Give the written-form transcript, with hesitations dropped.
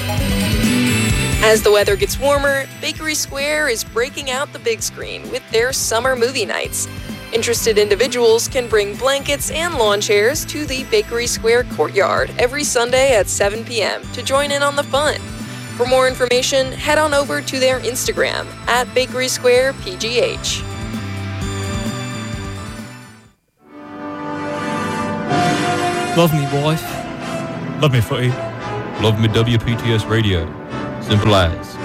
As the weather gets warmer, Bakery Square is breaking out the big screen with their summer movie nights. Interested individuals can bring blankets and lawn chairs to the Bakery Square courtyard every Sunday at 7 p.m. to join in on the fun. For more information, head on over to their Instagram at Bakery Square PGH. Love me, wife. Love me, footy. Love me, WPTS Radio. Simple as.